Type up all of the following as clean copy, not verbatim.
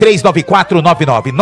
991739499.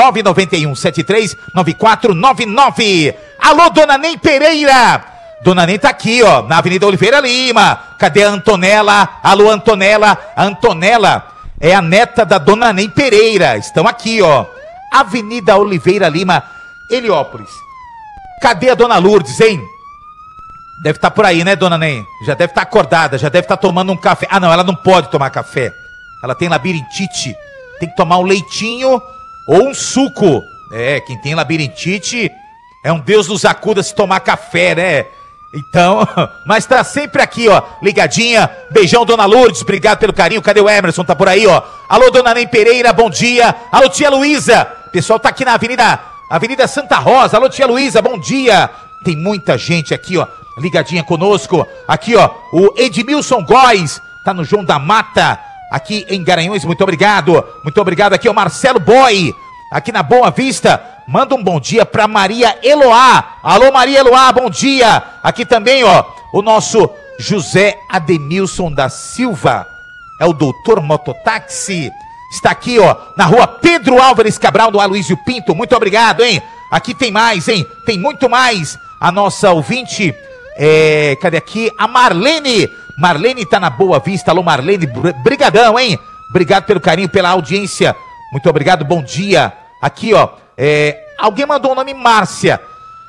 991739499. Alô, Dona Ney Pereira. Dona Ney tá aqui, ó, na Avenida Oliveira Lima. Cadê a Antonella? Alô, Antonella. A Antonella é a neta da Dona Ney Pereira. Estão aqui, ó. Avenida Oliveira Lima, Heliópolis. Cadê a Dona Lourdes, hein? Deve estar por aí, né, Dona Ney? Já deve estar acordada, já deve estar tomando um café. Ah, não, ela não pode tomar café. Ela tem labirintite. Tem que tomar um leitinho ou um suco. É, quem tem labirintite é um Deus nos acuda se tomar café, né? Então, mas tá sempre aqui, ó, ligadinha. Beijão, Dona Lourdes, obrigado pelo carinho. Cadê o Emerson? Tá por aí, ó. Alô, Dona Ney Pereira, bom dia. Alô, tia Luísa. Pessoal tá aqui na Avenida Santa Rosa. Alô, tia Luísa, bom dia. Tem muita gente aqui, ó, ligadinha conosco. Aqui, ó, o Edmilson Góes, tá no João da Mata, aqui em Garanhuns, muito obrigado. Muito obrigado aqui, o Marcelo Boy, aqui na Boa Vista. Manda um bom dia pra Maria Eloá. Alô, Maria Eloá, bom dia. Aqui também, ó, o nosso José Ademilson da Silva, é o doutor Mototáxi. Está aqui, ó, na rua Pedro Álvares Cabral, do Aloysio Pinto. Muito obrigado, hein? Aqui tem mais, hein? Tem muito mais. A nossa ouvinte, cadê aqui? A Marlene. Marlene tá na Boa Vista. Alô, Marlene, brigadão, hein? Obrigado pelo carinho, pela audiência. Muito obrigado, bom dia. Aqui, ó, alguém mandou o nome Márcia,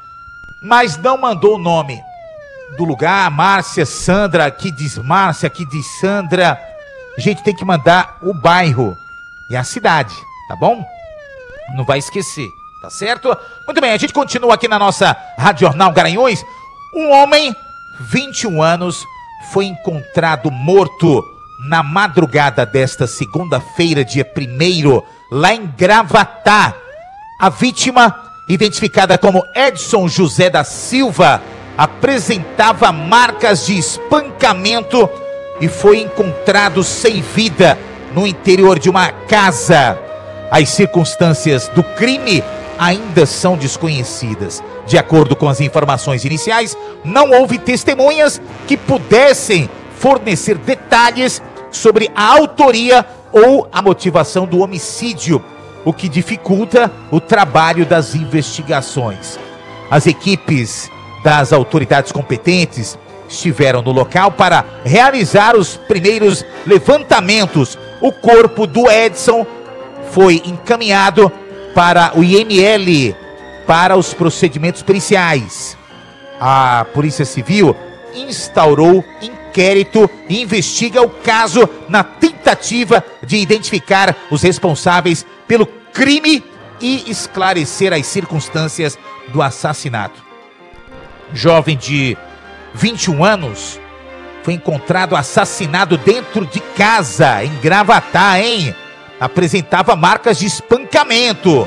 mas não mandou o nome do lugar. Márcia, Sandra, aqui diz Márcia, aqui diz Sandra. A gente tem que mandar o bairro e a cidade, tá bom? Não vai esquecer, tá certo? Muito bem, a gente continua aqui na nossa Rádio Jornal Garanhuns. Um homem, 21 anos, foi encontrado morto na madrugada desta segunda-feira, dia 1º, lá em Gravatá. A vítima, identificada como Edson José da Silva, apresentava marcas de espancamento e foi encontrado sem vida no interior de uma casa. As circunstâncias do crime ainda são desconhecidas. De acordo com as informações iniciais, não houve testemunhas que pudessem fornecer detalhes sobre a autoria ou a motivação do homicídio, o que dificulta o trabalho das investigações. As equipes das autoridades competentes estiveram no local para realizar os primeiros levantamentos. O corpo do Edson foi encaminhado para o IML para os procedimentos periciais. A Polícia Civil instaurou inquérito e investiga o caso na tentativa de identificar os responsáveis pelo crime e esclarecer as circunstâncias do assassinato. Jovem de 21 anos foi encontrado assassinado dentro de casa em Gravatá, hein? Apresentava marcas de espancamento.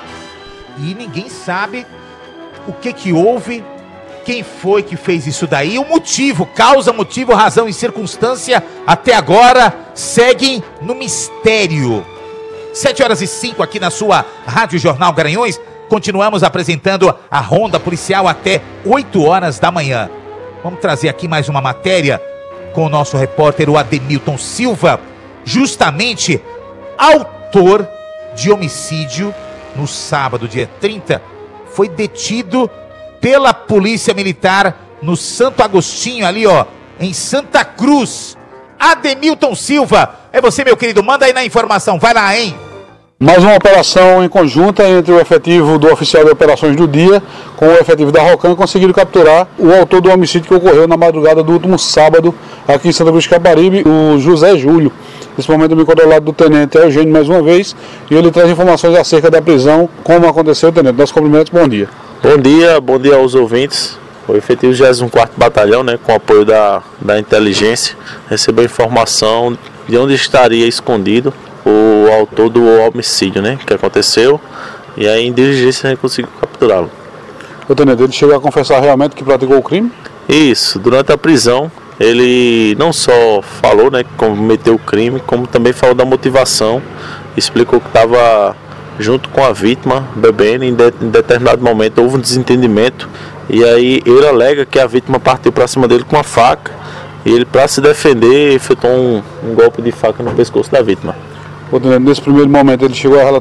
E ninguém sabe o que houve, quem foi que fez isso daí, o motivo, causa, motivo, razão e circunstância, até agora seguem no mistério. 7h05 aqui na sua Rádio Jornal Garanhuns. Continuamos apresentando a ronda policial até 8 horas da manhã. Vamos trazer aqui mais uma matéria com o nosso repórter, o Ademilton Silva, justamente autor de homicídio no sábado, dia 30, foi detido pela Polícia Militar no Santo Agostinho, ali, ó, em Santa Cruz. Ademilton Silva, é você, meu querido, manda aí na informação, vai lá, hein? Mais uma operação em conjunta entre o efetivo do Oficial de Operações do Dia com o efetivo da Rocan, conseguiram capturar o autor do homicídio que ocorreu na madrugada do último sábado aqui em Santa Cruz de Caparibe, o José Júlio. Nesse momento eu me encontro ao lado do Tenente Eugênio mais uma vez e ele traz informações acerca da prisão, como aconteceu, Tenente. Nossos cumprimentos, bom dia. Bom dia aos ouvintes. O efetivo 24º Batalhão, com apoio da inteligência, recebeu informação de onde estaria escondido o autor do homicídio, que aconteceu, e aí em diligência a gente conseguiu capturá-lo. O Tenente, ele chegou a confessar realmente que praticou o crime? Isso, durante a prisão ele não só falou, que cometeu o crime, como também falou da motivação, explicou que estava junto com a vítima, bebendo, em determinado momento houve um desentendimento, e aí ele alega que a vítima partiu para cima dele com uma faca, e ele, para se defender, efetuou um golpe de faca no pescoço da vítima. Nesse primeiro momento ele chegou a relatar